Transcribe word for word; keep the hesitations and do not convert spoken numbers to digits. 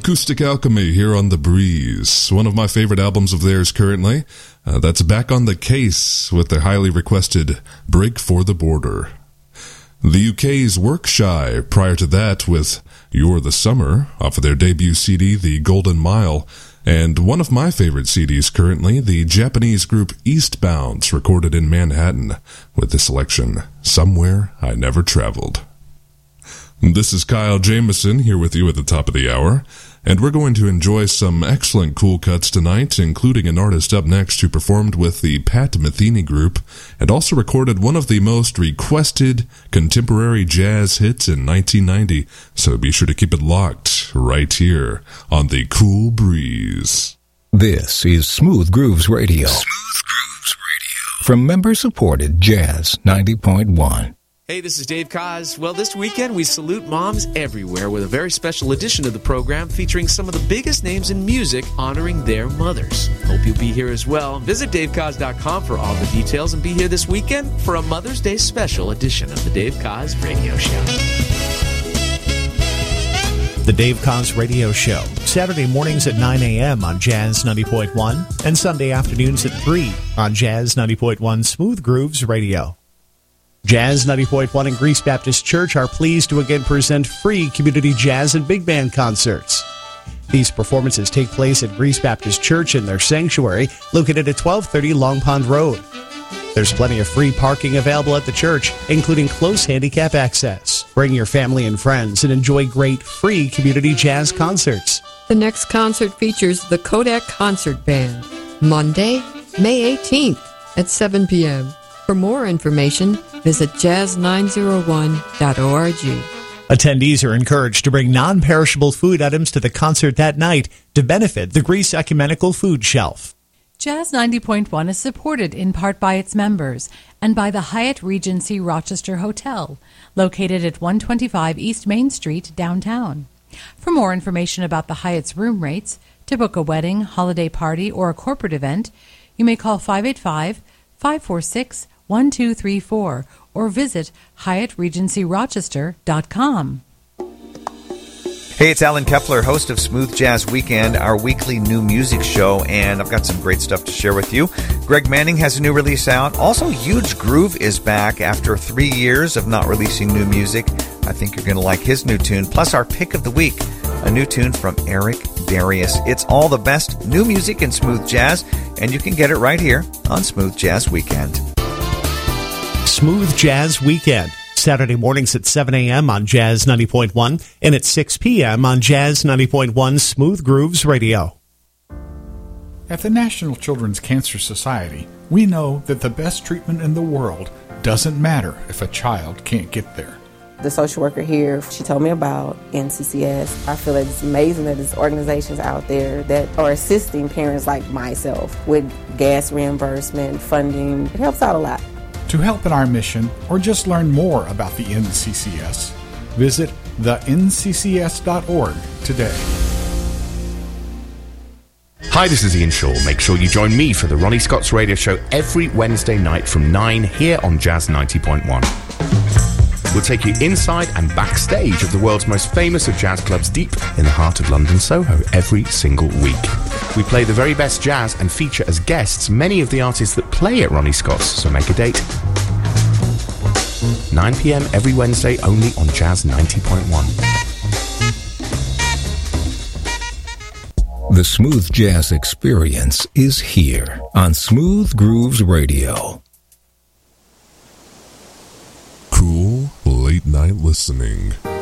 Acoustic Alchemy here on The Breeze. One of my favorite albums of theirs currently. Uh, that's Back on the Case with their highly requested Break for the Border. The U K's Work Shy prior to that with You're the Summer off of their debut C D, The Golden Mile. And one of my favorite C Ds currently, the Japanese group Eastbounds, recorded in Manhattan with the selection Somewhere I Never Traveled. This is Kyle Jameson here with you at the top of the hour, and we're going to enjoy some excellent cool cuts tonight, including an artist up next who performed with the Pat Metheny Group and also recorded one of the most requested contemporary jazz hits in nineteen ninety, so be sure to keep it locked right here on the Cool Breeze. This is Smooth Grooves Radio. Smooth Grooves Radio. From member-supported Jazz ninety point one. Hey, this is Dave Koz. Well, this weekend we salute moms everywhere with a very special edition of the program featuring some of the biggest names in music honoring their mothers. Hope you'll be here as well. Visit dave koz dot com for all the details and be here this weekend for a Mother's Day special edition of the Dave Koz Radio Show. The Dave Koz Radio Show, Saturday mornings at nine a.m. on Jazz ninety point one and Sunday afternoons at three on Jazz ninety point one Smooth Grooves Radio. Jazz ninety point one and Greece Baptist Church are pleased to again present free community jazz and big band concerts. These performances take place at Greece Baptist Church in their sanctuary, located at twelve thirty Long Pond Road. There's plenty of free parking available at the church, including close handicap access. Bring your family and friends and enjoy great free community jazz concerts. The next concert features the Kodak Concert Band, Monday, May eighteenth at seven p.m. For more information, visit jazz nine oh one dot org. Attendees are encouraged to bring non-perishable food items to the concert that night to benefit the Greece Ecumenical Food Shelf. Jazz ninety point one is supported in part by its members and by the Hyatt Regency Rochester Hotel, located at one twenty-five East Main Street, downtown. For more information about the Hyatt's room rates, to book a wedding, holiday party, or a corporate event, you may call five eight five, five four six, one two three four or visit hyatt regency rochester dot com. Hey, it's Alan Kepler, host of Smooth Jazz Weekend, our weekly new music show, and I've got some great stuff to share with you. Greg Manning has a new release out. Also, Huge Groove is back after three years of not releasing new music. I think you're going to like his new tune, plus our pick of the week, a new tune from Eric Darius. It's all the best new music in smooth jazz, and you can get it right here on Smooth Jazz Weekend. Smooth Jazz Weekend, Saturday mornings at seven a.m. on Jazz ninety point one and at six p.m. on Jazz ninety point one Smooth Grooves Radio. At the National Children's Cancer Society, we know that the best treatment in the world doesn't matter if a child can't get there. The social worker here, she told me about N C C S. I feel like it's amazing that there's organizations out there that are assisting parents like myself with gas reimbursement, funding. It helps out a lot. To help in our mission, or just learn more about the N C C S, visit the N C C S dot org today. Hi, this is Ian Shaw. Make sure you join me for the Ronnie Scott's Radio Show every Wednesday night from nine here on Jazz ninety point one. We'll take you inside and backstage of the world's most famous of jazz clubs deep in the heart of London Soho every single week. We play the very best jazz and feature as guests many of the artists that play at Ronnie Scott's, so make a date. nine p.m. every Wednesday only on Jazz ninety point one. The Smooth Jazz Experience is here on Smooth Grooves Radio. Cool late night listening.